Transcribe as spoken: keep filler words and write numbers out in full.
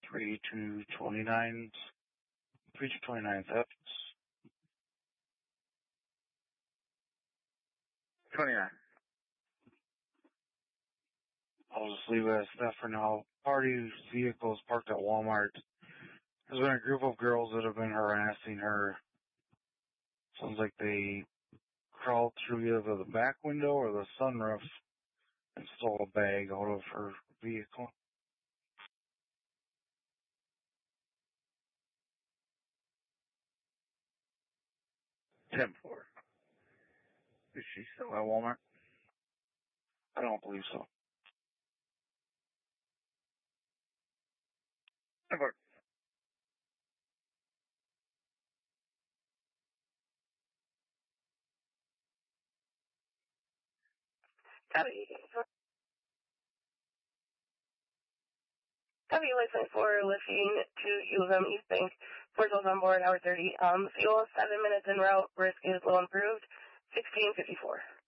three two twenty-nine, three two twenty-nine thefts. twenty-nine. I'll just leave it as theft for now. Party vehicles parked at Walmart. There's been a group of girls that have been harassing her. Sounds like they crawled through either the back window or the sunroof and stole a bag out of her vehicle. ten four. Is she still at Walmart? I don't believe so. ten four. Copy. Copy license for lifting to U of M East Bank. Portals on board, hour thirty. Um, fuel, seven minutes en route. Risk is low improved. sixteen fifty-four.